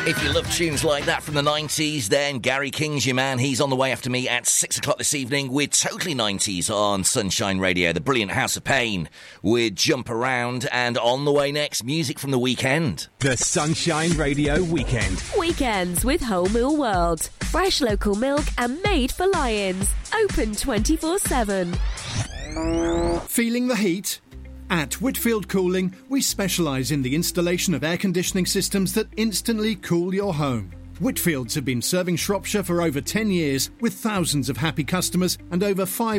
If you love tunes like that from the 90s, then Gary King's your man. He's on the way after me at 6 o'clock this evening with Totally 90s on Sunshine Radio, the brilliant House of Pain with Jump Around, and on the way next, music from the weekend. The Sunshine Radio Weekend. Weekends with Whole Mill World. Fresh local milk and made for lions. Open 24/7. Feeling the heat? At Whitfield Cooling, we specialise in the installation of air conditioning systems that instantly cool your home. Whitfields have been serving Shropshire for over 10 years with thousands of happy customers and over 5